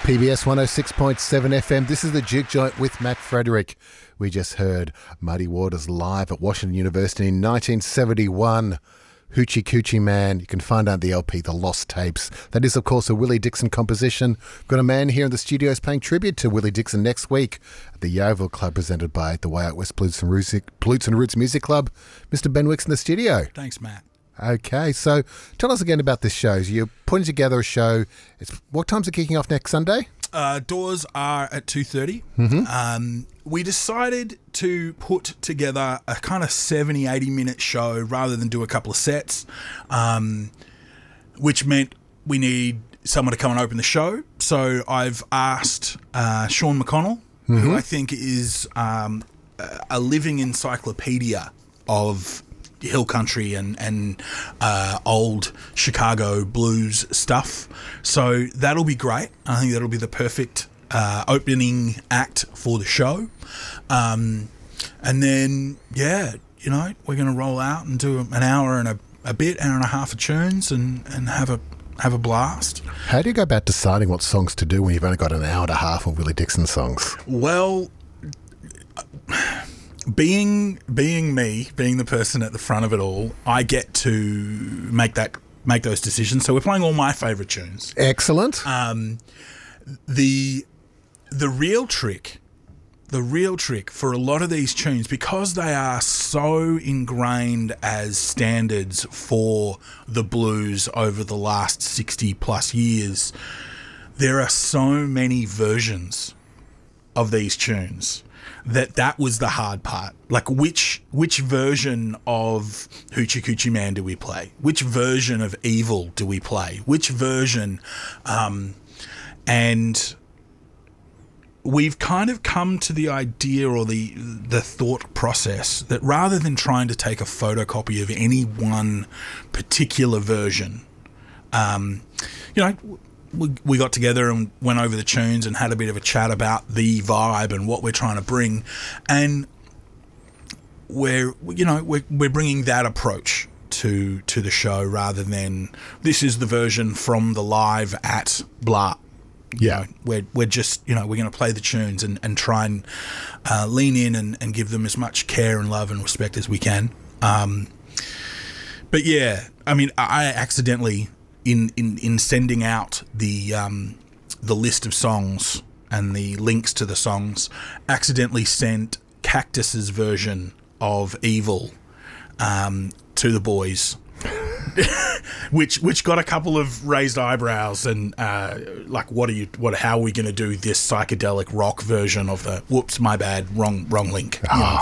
PBS 106.7 FM. This is the Juke Joint with Matt Frederick. We just heard Muddy Waters live at Washington University in 1971. Hoochie Coochie Man. You can find out the LP, The Lost Tapes. That is, of course, a Willie Dixon composition. We've got a man here in the studios paying tribute to Willie Dixon next week at the Yarraville Club, presented by the Way Out West Blutes and Roots Music Club. Mr. Ben Wicks in the studio. Thanks, Matt. Okay, so tell us again about this show. You're putting together a show. What time's it kicking off next Sunday? Doors are at 2:30. We decided to put together a kind of 70, 80-minute show rather than do a couple of sets, which meant we need someone to come and open the show. So I've asked Sean McConnell, who I think is a living encyclopedia of hill country and old Chicago blues stuff. So that'll be great. I think that'll be the perfect opening act for the show. And then, we're going to roll out and do an hour and a hour and a half of tunes and have a blast. How do you go about deciding what songs to do when you've only got an hour and a half of Willie Dixon songs? Well, being me, being the person at the front of it all, I get to make those decisions. So we're playing all my favourite tunes. Excellent. The real trick for a lot of these tunes, because they are so ingrained as standards for the blues over the last 60 plus years, there are so many versions of these tunes that was the hard part. Like, which version of Hoochie Coochie Man do we play? Which version of Evil do we play? Which version? And we've kind of come to the idea or the thought process that rather than trying to take a photocopy of any one particular version, we got together and went over the tunes and had a bit of a chat about the vibe and what we're trying to bring, and we're bringing that approach to the show rather than this is the version from the live at blah. Yeah, we're just we're going to play the tunes and try and lean in and give them as much care and love and respect as we can. But yeah, I mean, I accidentally, in sending out the list of songs and the links to the songs, accidentally sent Cactus's version of Evil to the boys, which got a couple of raised eyebrows and how are we going to do this psychedelic rock version of the whoops, my bad, wrong link.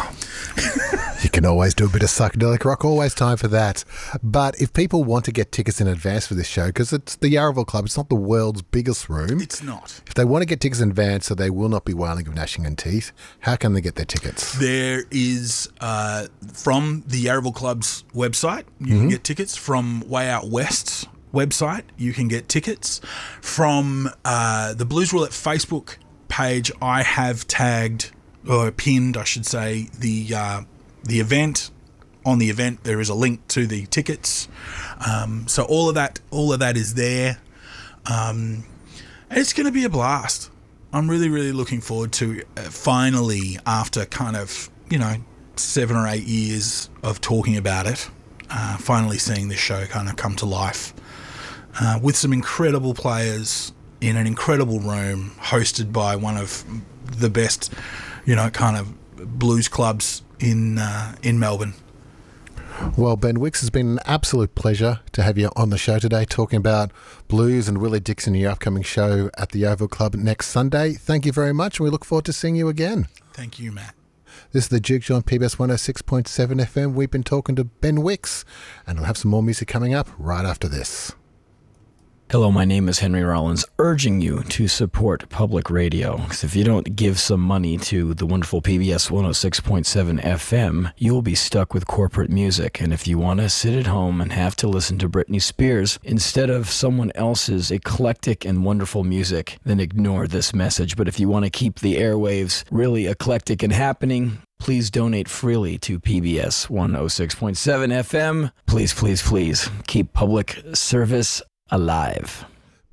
You can always do a bit of psychedelic rock, always time for that. But if people want to get tickets in advance for this show, because it's the Yarraville Club, it's not the world's biggest room. It's not. If they want to get tickets in advance so they will not be wailing of gnashing and teeth, how can they get their tickets? There is, from the Yarraville Club's website, you can get tickets. From Way Out West's website, you can get tickets. From the Blues Roulette Facebook page, I have tagged, or pinned, I should say, the event. On the event, there is a link to the tickets. So all of that is there. And it's going to be a blast. I'm really, really looking forward to finally, after kind of 7 or 8 years of talking about it, finally seeing this show kind of come to life with some incredible players in an incredible room, hosted by one of the best, kind of blues clubs in Melbourne. Well, Ben Wicks, has been an absolute pleasure to have you on the show today, talking about blues and Willie Dixon, your upcoming show at the Yarraville Club next Sunday. Thank you very much, and we look forward to seeing you again. Thank you, Matt. This is the Juke Joint, PBS 106.7 FM. We've been talking to Ben Wicks, and we'll have some more music coming up right after this. Hello, my name is Henry Rollins, urging you to support public radio, because if you don't give some money to the wonderful PBS 106.7 FM, you'll be stuck with corporate music. And if you want to sit at home and have to listen to Britney Spears instead of someone else's eclectic and wonderful music, then ignore this message. But if you want to keep the airwaves really eclectic and happening, please donate freely to PBS 106.7 FM. Please, please, please keep public service alive.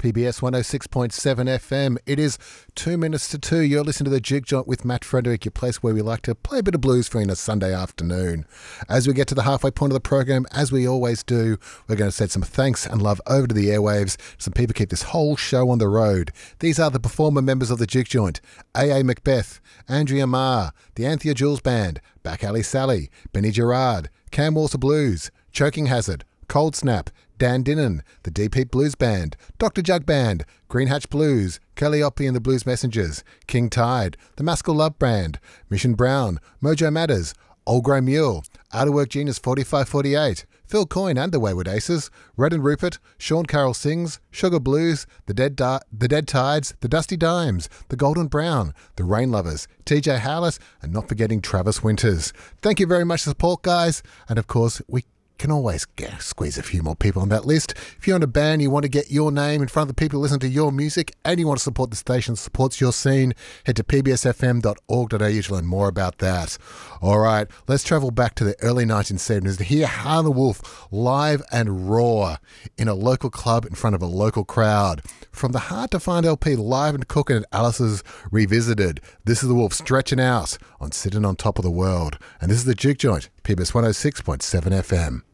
PBS 106.7 FM. It is 2 minutes to 2. You're listening to The Jig Joint with Matt Frederick, your place where we like to play a bit of blues for you on a Sunday afternoon. As we get to the halfway point of the program, as we always do, we're going to send some thanks and love over to the airwaves. Some people keep this whole show on the road. These are the performer members of The Jig Joint: A.A. Macbeth, Andrea Marr, the Anthea Jules Band, Back Alley Sally, Benny Gerard, Cam Walter Blues, Choking Hazard, Cold Snap, Dan Dinnan, the Deep Heat Blues Band, Dr. Jug Band, Green Hatch Blues, Calliope and the Blues Messengers, King Tide, the Maskell Love Band, Mission Brown, Mojo Matters, Old Grey Mule, Out of Work Genius 4548, Phil Coyne and the Wayward Aces, Red and Rupert, Sean Carroll Sings, Sugar Blues, the Dead Tides, the Dusty Dimes, the Golden Brown, the Rain Lovers, TJ Howlett, and not forgetting Travis Winters. Thank you very much for the support, guys. And of course, we can always squeeze a few more people on that list. If you're in a band, you want to get your name in front of the people who listen to your music, and you want to support the station, supports your scene, head to pbsfm.org.au to learn more about that. All right, let's travel back to the early 1970s to hear Howlin' the Wolf live and raw in a local club in front of a local crowd. From the hard-to-find LP Live and Cookin' at Alice's Revisited, this is the Wolf stretching out on Sitting on Top of the World. And this is The Jig Joint, PBS 106.7 FM.